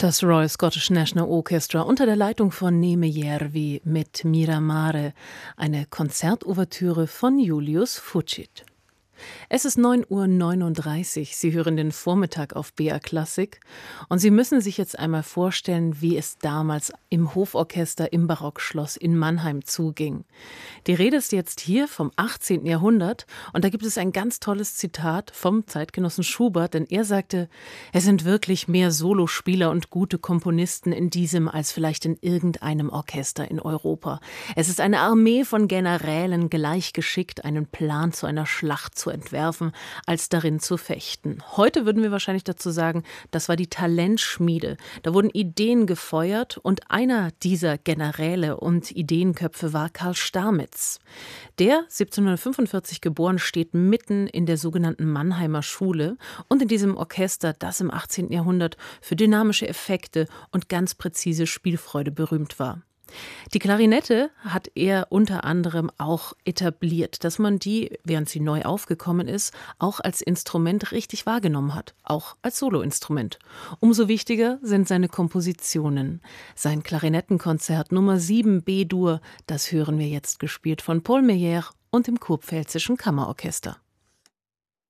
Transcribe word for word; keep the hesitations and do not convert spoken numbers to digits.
Das Royal Scottish National Orchestra unter der Leitung von Neeme Järvi mit Miramare, eine Konzertouvertüre von Julius Fučík. Es ist neun Uhr neununddreißig. Sie hören den Vormittag auf B R Klassik und Sie müssen sich jetzt einmal vorstellen, wie es damals im Hoforchester im Barockschloss in Mannheim zuging. Die Rede ist jetzt hier vom achtzehnten Jahrhundert und da gibt es ein ganz tolles Zitat vom Zeitgenossen Schubert, denn er sagte: Es sind wirklich mehr Solospieler und gute Komponisten in diesem als vielleicht in irgendeinem Orchester in Europa. Es ist eine Armee von Generälen gleichgeschickt, einen Plan zu einer Schlacht zu entwerfen, als darin zu fechten. Heute würden wir wahrscheinlich dazu sagen, das war die Talentschmiede. Da wurden Ideen gefeuert und einer dieser Generäle und Ideenköpfe war Karl Stamitz. Der, siebzehnhundertfünfundvierzig geboren, steht mitten in der sogenannten Mannheimer Schule und in diesem Orchester, das im achtzehnten Jahrhundert für dynamische Effekte und ganz präzise Spielfreude berühmt war. Die Klarinette hat er unter anderem auch etabliert, dass man die, während sie neu aufgekommen ist, auch als Instrument richtig wahrgenommen hat, auch als Soloinstrument. Umso wichtiger sind seine Kompositionen. Sein Klarinettenkonzert Nummer sieben B-Dur, das hören wir jetzt gespielt von Paul Meyer und dem Kurpfälzischen Kammerorchester.